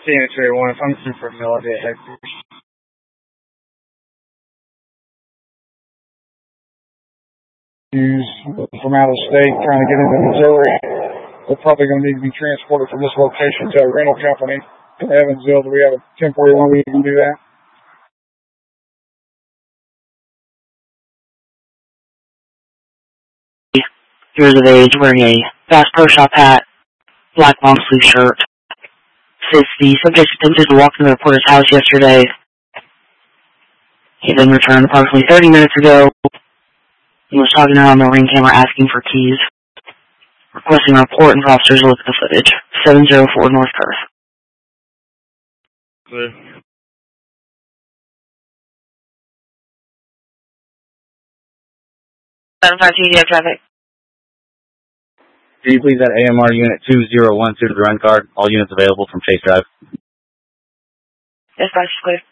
Sanitary 1, if I'm looking for Melody at headquarters. From out of state trying to get into Missouri. They're probably going to need to be transported from this location to a rental company in Evansville. Do we have a 1041 we can do that? Years of age, wearing a Bass Pro Shop hat, black long sleeve shirt. Says the subject attempted to walk into the reporter's house yesterday. He then returned approximately 30 minutes ago. He was talking around the ring camera asking for keys. Requesting a report and for officers to look at the footage. 704 North Perth. Clear. 752, you have traffic. Can you please add AMR unit 2012 to the run card? All units available from Chase Drive. Dispatch is clear.